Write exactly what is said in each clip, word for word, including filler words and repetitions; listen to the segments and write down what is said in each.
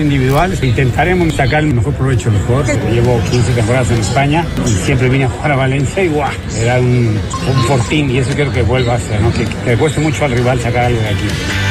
individuales. Intentaremos sacar el mejor provecho del jugador. Llevo quince temporadas en España y siempre vine a jugar a Valencia y ¡guau! Era un, un fortín y eso quiero que vuelva a ser, ¿no? Que, que le cueste mucho al rival sacar algo de aquí.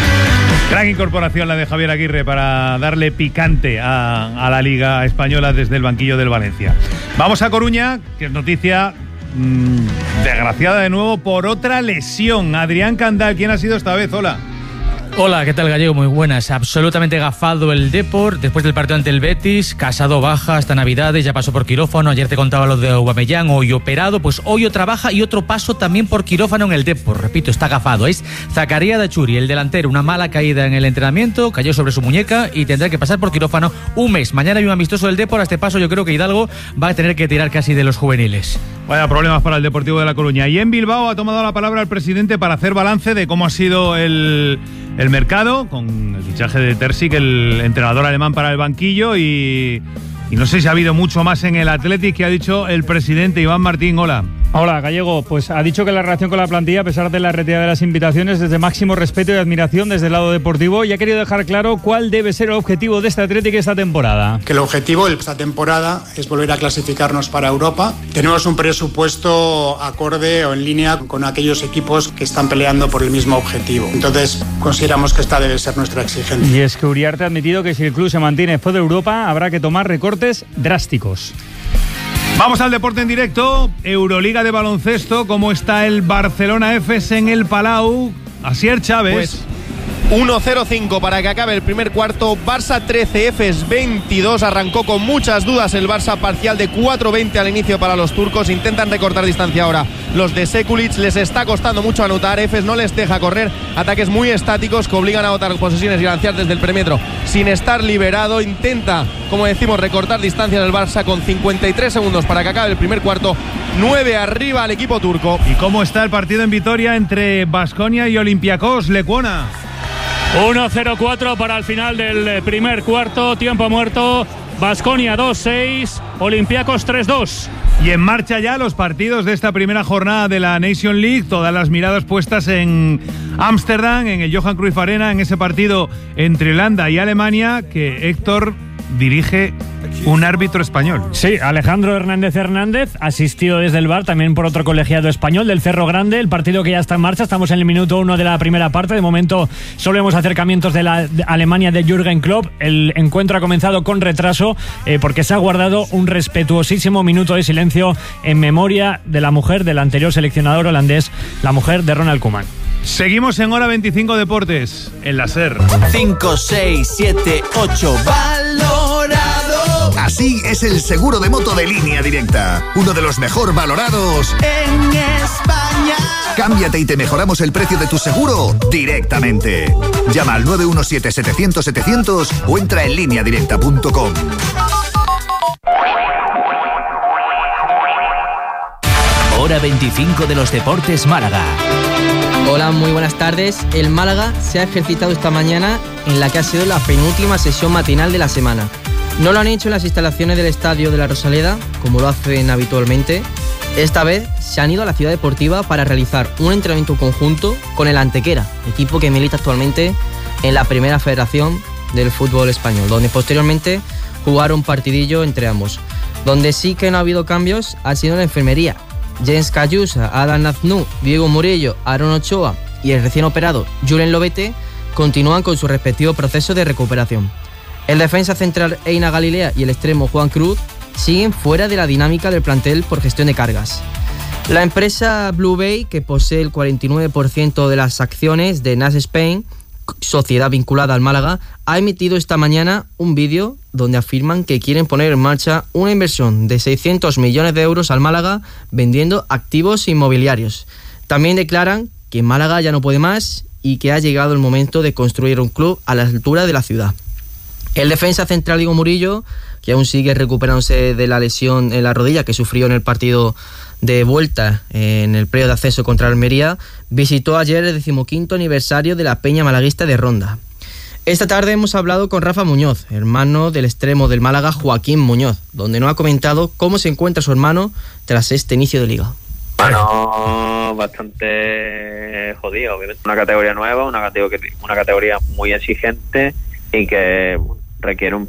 Gran incorporación la de Javier Aguirre para darle picante a, a la Liga Española desde el banquillo del Valencia. Vamos a Coruña, que es noticia mmm, desgraciada de nuevo por otra lesión. Adrián Candal, ¿quién ha sido esta vez? Hola. Hola, ¿qué tal, Gallego? Muy buenas. Absolutamente gafado el Depor después del partido ante el Betis. Casado baja hasta Navidades, ya pasó por quirófano. Ayer te contaba lo de Aubameyang, hoy operado. Pues hoy otra baja y otro paso también por quirófano en el Depor. Repito, está gafado. Es Zakaria Dachuri, el delantero. Una mala caída en el entrenamiento, cayó sobre su muñeca y tendrá que pasar por quirófano un mes. Mañana hay un amistoso del Depor. A este paso yo creo que Hidalgo va a tener que tirar casi de los juveniles. Vaya problemas para el Deportivo de La Coruña. Y en Bilbao ha tomado la palabra el presidente para hacer balance de cómo ha sido el... el mercado, con el fichaje de Terzic, el entrenador alemán, para el banquillo, y, y no sé si ha habido mucho más en el Athletic. Que ha dicho el presidente Iván Martín. Hola. Hola, Gallego. Pues ha dicho que la relación con la plantilla, a pesar de la retirada de las invitaciones, es de máximo respeto y admiración desde el lado deportivo, y ha querido dejar claro cuál debe ser el objetivo de este Athletic esta temporada. Que el objetivo de esta temporada es volver a clasificarnos para Europa. Tenemos un presupuesto acorde o en línea con aquellos equipos que están peleando por el mismo objetivo. Entonces, consideramos que esta debe ser nuestra exigencia. Y es que Uriarte ha admitido que si el club se mantiene fuera de Europa, habrá que tomar recortes drásticos. Vamos al deporte en directo. Euroliga de baloncesto. ¿Cómo está el Barcelona Efes en el Palau? Asier Chávez. Pues uno cero cinco para que acabe el primer cuarto. Barça trece, Efes veintidós. Arrancó con muchas dudas el Barça, parcial de cuatro veinte al inicio para los turcos. Intentan recortar distancia ahora los de Sekulic. Les está costando mucho anotar. Efes no les deja correr. Ataques muy estáticos que obligan a botar posesiones y lanzar desde el perímetro sin estar liberado. Intenta, como decimos, recortar distancia del Barça con cincuenta y tres segundos para que acabe el primer cuarto. nueve arriba al equipo turco. ¿Y cómo está el partido en Vitoria entre Baskonia y Olympiacos, Lecuona? uno cero cuatro para el final del primer cuarto, tiempo muerto. Baskonia dos seis, Olympiacos tres dos. Y en marcha ya los partidos de esta primera jornada de la Nation League. Todas las miradas puestas en Ámsterdam, en el Johan Cruyff Arena, en ese partido entre Holanda y Alemania, que Héctor dirige un árbitro español. Sí, Alejandro Hernández Hernández, asistido desde el V A R también por otro colegiado español del Cerro Grande. El partido que ya está en marcha, estamos en el minuto uno de la primera parte. De momento solo vemos acercamientos de la de Alemania de Jürgen Klopp. El encuentro ha comenzado con retraso eh, porque se ha guardado un respetuosísimo minuto de silencio en memoria de la mujer del anterior seleccionador holandés, la mujer de Ronald Koeman. Seguimos en Hora veinticinco Deportes, en la SER. cinco, seis, siete, ocho, valorado. Así es el seguro de moto de Línea Directa, uno de los mejor valorados en España. Cámbiate y te mejoramos el precio de tu seguro directamente. Llama al nueve uno siete, setecientos, setecientos o entra en línea directa punto com. Hora veinticinco de los Deportes Málaga. Hola, muy buenas tardes. El Málaga se ha ejercitado esta mañana en la que ha sido la penúltima sesión matinal de la semana. No lo han hecho en las instalaciones del Estadio de la Rosaleda, como lo hacen habitualmente. Esta vez se han ido a la ciudad deportiva para realizar un entrenamiento conjunto con el Antequera, equipo que milita actualmente en la Primera Federación del Fútbol Español, donde posteriormente jugaron un partidillo entre ambos. Donde sí que no ha habido cambios ha sido en la enfermería. James Cayusa, Adam Naznu, Diego Murillo, Aaron Ochoa y el recién operado Julen Lobete continúan con su respectivo proceso de recuperación. El defensa central Eina Galilea y el extremo Juan Cruz siguen fuera de la dinámica del plantel por gestión de cargas. La empresa Blue Bay, que posee el cuarenta y nueve por ciento de las acciones de Nas Spain, sociedad vinculada al Málaga, ha emitido esta mañana un vídeo donde afirman que quieren poner en marcha una inversión de seiscientos millones de euros al Málaga vendiendo activos inmobiliarios. También declaran que Málaga ya no puede más y que ha llegado el momento de construir un club a la altura de la ciudad. El defensa central Diego Murillo, que aún sigue recuperándose de la lesión en la rodilla que sufrió en el partido de vuelta en el periodo de ascenso contra Almería, visitó ayer el decimoquinto aniversario de la Peña Malaguista de Ronda. Esta tarde hemos hablado con Rafa Muñoz, hermano del extremo del Málaga Joaquín Muñoz, donde nos ha comentado cómo se encuentra su hermano tras este inicio de liga. Bueno, bastante jodido, una categoría nueva, una categoría, una categoría muy exigente y que requiere un